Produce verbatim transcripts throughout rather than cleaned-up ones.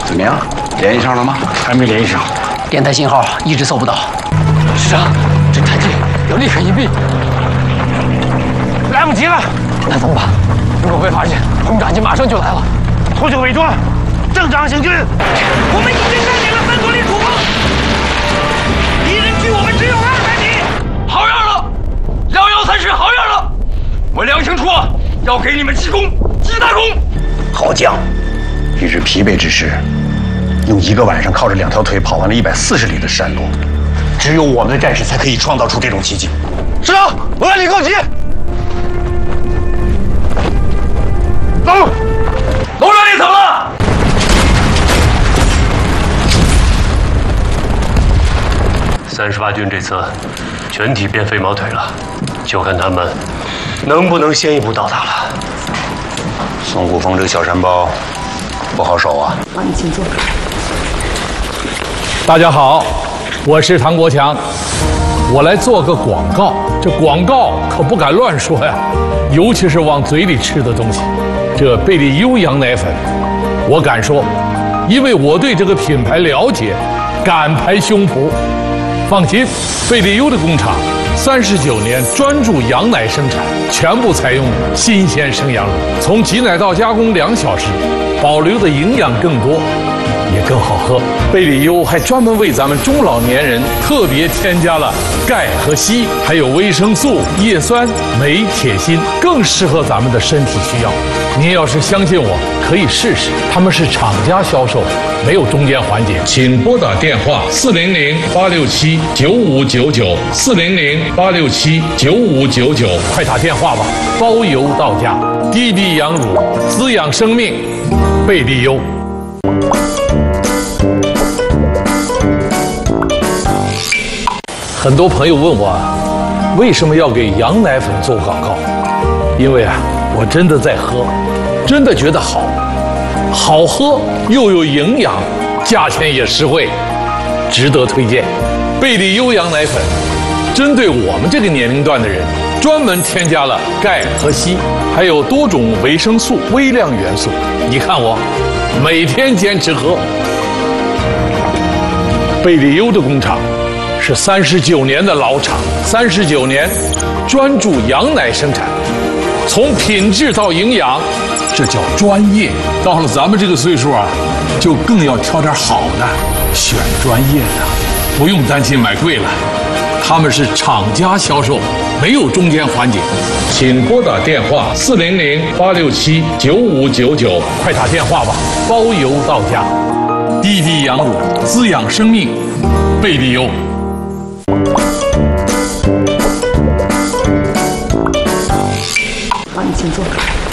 怎么样？联系上了吗？ 还没联系上， 电台信号一直搜不到。 师长，这太近，要立刻隐蔽。来不及了， 那怎么办？ 如果被发现，轰炸机马上就来了。脱去伪装，正常行军。我们已经占领了三公里土方，敌人距我们只有二百米。 好样了，幺幺三师好样了！我梁清楚要给你们记功，记大功。 好将，一日疲惫之时，用一个晚上靠着两条腿跑完了一百四十里的山路，只有我们的战士才可以创造出这种奇迹。 师长，我来领告急。走， 楼长，你怎么了？ 三十八军这次全体变飞毛腿了，就看他们能不能先一步到达了。 宋谷峰这个小山包不好守啊！ 啊，你请坐。 大家好，我是唐国强，我来做个广告。这广告可不敢乱说呀，尤其是往嘴里吃的东西。这贝利优羊奶粉，我敢说，因为我对这个品牌了解，敢拍胸脯。放心，贝利优的工厂三十九年专注羊奶生产，全部采用新鲜生羊乳，从挤奶到加工两小时，保留的营养更多，也更好喝。贝利优还专门为咱们中老年人特别添加了钙和硒，还有维生素、叶酸、镁、铁、锌，更适合咱们的身体需要。您要是相信我，可以试试。他们是厂家销售，没有中间环节。请拨打电话四零零八六七九五九九四零零八六七九五九九，快打电话吧，包邮到家。低低羊乳，滋养生命，贝利优。很多朋友问我，为什么要给羊奶粉做广告？因为啊，我真的在喝，真的觉得好，好喝又有营养，价钱也实惠，值得推荐。贝利优羊奶粉，针对我们这个年龄段的人，专门添加了钙和硒，还有多种维生素、微量元素。你看我，每天坚持喝。贝利优的工厂是三十九年的老厂，三十九年专注羊奶生产，从品质到营养，这叫专业。到了咱们这个岁数啊，就更要挑点好的，选专业的，不用担心买贵了。他们是厂家销售，没有中间环节。请拨打电话四零零八六七九五九九，快打电话吧，包邮到家。低低羊乳，滋养生命，贝利优。 好，你请坐。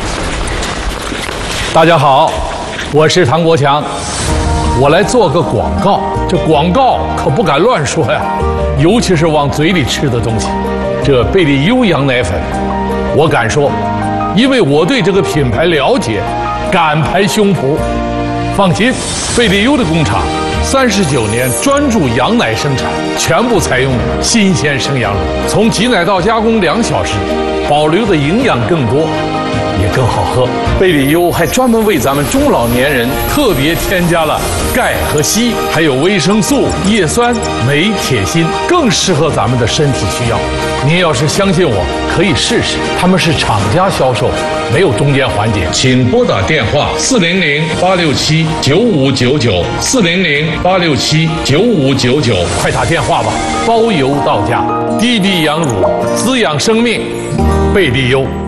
大家好，我是唐国强，我来做个广告。这广告可不敢乱说呀，尤其是往嘴里吃的东西。这贝利优羊奶粉，我敢说，因为我对这个品牌了解，敢拍胸脯。放心，贝利优的工厂三十九年专注羊奶生产，全部采用新鲜生羊乳，从挤奶到加工两小时，保留的营养更多，也更好喝。贝利优还专门为咱们中老年人特别添加了钙和硒，还有维生素、叶酸、镁、铁、锌，更适合咱们的身体需要。您要是相信我，可以试试。他们是厂家销售，没有中间环节。请拨打电话四零零八六七九五九九四零零八六七九五九九，快打电话吧，包邮到家。低低羊乳，滋养生命，贝利优。